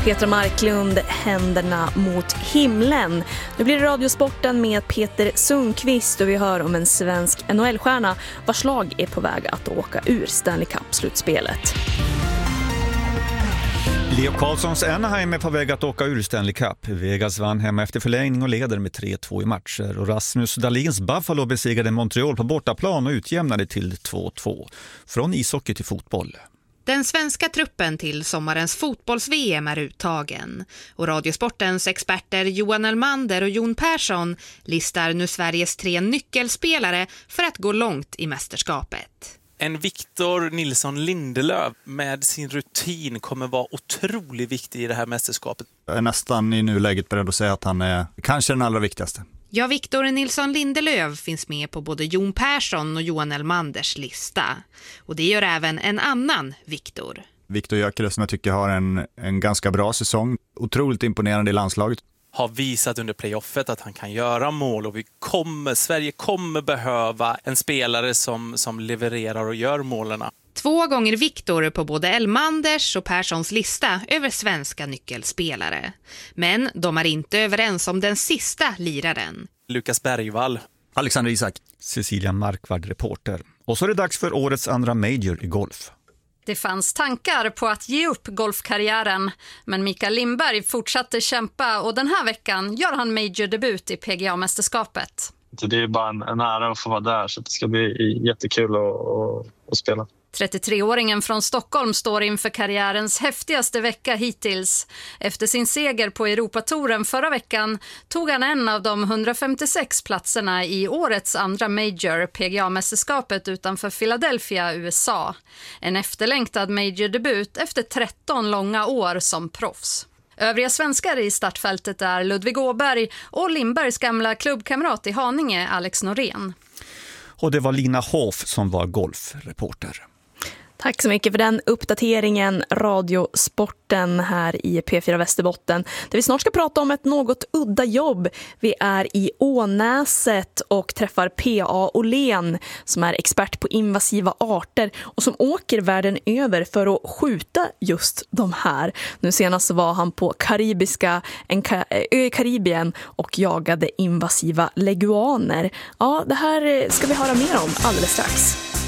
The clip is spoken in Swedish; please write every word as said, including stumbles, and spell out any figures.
Petra Marklund, händerna mot himlen. Nu blir det Radiosporten med Peter Sundqvist och vi hör om en svensk N H L-stjärna vars lag är på väg att åka ur Stanley Cup-slutspelet. Leo Carlssons Anaheim är på väg att åka ur Stanley Cup. Vegas vann hemma efter förlängning och leder med tre två i matcher. Och Rasmus Dahlins Buffalo besegrade Montreal på bortaplan och utjämnade till två två. Från ishockey till fotboll. Den svenska truppen till sommarens fotbolls-V M är uttagen och Radiosportens experter Johan Elmander och Jon Persson listar nu Sveriges tre nyckelspelare för att gå långt i mästerskapet. En Victor Nilsson Lindelöf med sin rutin kommer vara otroligt viktig i det här mästerskapet. Jag är nästan i nuläget beredd att säga att han är kanske den allra viktigaste. Ja, Victor Nilsson Lindelöf finns med på både Jon Persson och Johan Elmanders lista. Och det gör även en annan Victor. Victor Gyökeres som jag tycker har en, en ganska bra säsong. Otroligt imponerande i landslaget. Har visat under playoffet att han kan göra mål och vi kommer, Sverige kommer behöva en spelare som, som levererar och gör målerna. Två gånger Victor på både Elmanders och Perssons lista över svenska nyckelspelare. Men de är inte överens om den sista liraren. Lukas Bergvall. Alexander Isak. Cecilia Markvard, reporter. Och så är det dags för årets andra major i golf. Det fanns tankar på att ge upp golfkarriären, men Mikael Lindberg fortsatte kämpa och den här veckan gör han major-debut i P G A-mästerskapet. Det är bara en, en ära att få vara där, så det ska bli jättekul att, att, att spela. trettiotre-åringen från Stockholm står inför karriärens häftigaste vecka hittills. Efter sin seger på Europatouren förra veckan tog han en av de hundrafemtiosex platserna i årets andra major, P G A-mästerskapet utanför Philadelphia, U S A. En efterlängtad major-debut efter tretton långa år som proffs. Övriga svenskar i startfältet är Ludvig Åberg och Lindbergs gamla klubbkamrat i Haninge, Alex Norén. Och det var Lina Hoff som var golfreporter. Tack så mycket för den uppdateringen, Radiosporten här i P fyra Västerbotten. Där vi snart ska prata om ett något udda jobb. Vi är i Ånäset och träffar P A Åhlén som är expert på invasiva arter och som åker världen över för att skjuta just de här. Nu senast var han på Karibiska, en ka- ö i Karibien och jagade invasiva leguaner. Ja, det här ska vi höra mer om alldeles strax.